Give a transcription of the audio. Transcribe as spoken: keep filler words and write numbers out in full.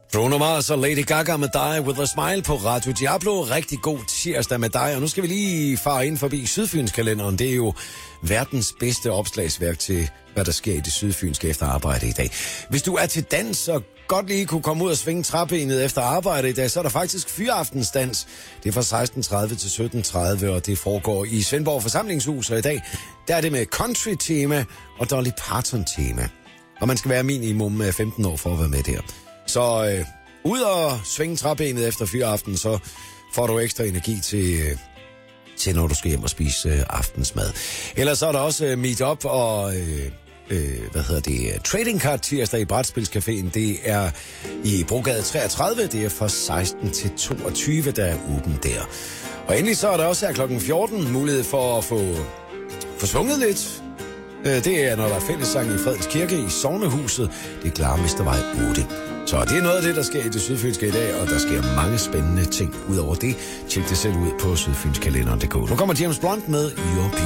Bruno Mars og Lady Gaga med dig, With a Smile på Radio Diablo. Rigtig god tirsdag med dig, og nu skal vi lige fare ind forbi Sydfynskalenderen. Det er jo verdens bedste opslagsværk til, hvad der sker i det sydfynske efter arbejde i dag. Hvis du er til dans og godt lige kunne komme ud og svinge træbenet efter arbejde i dag, så er der faktisk fyraftensdans. Det er fra seksten tredive til sytten tredive, og det foregår i Svendborg Forsamlingshus, og i dag der er det med country-tema og Dolly Parton-tema. Og man skal være minimum femten år for at være med der. Så øh, ud og svinge træbenet efter fyraftenen, så får du ekstra energi til, øh, til når du skal hjem og spise øh, aftensmad. Ellers så er der også øh, meet up og øh, øh, hvad hedder det, trading card tirsdag i Brætspilscaféen. Det er i Brogade treogtredive, det er fra seksten til toogtyve, der er åben der. Og endelig så er der også her klokken fjorten mulighed for at få, få svunget lidt. Det er, når der er fællessang i Fredens Kirke i Sognehuset. Det er Glarmestervej otte. Så det er noget af det, der sker i det sydfynske i dag, og der sker mange spændende ting ud over det. Tjek det selv ud på sydfynskalenderen punktum d k. Nu kommer James Blunt med Your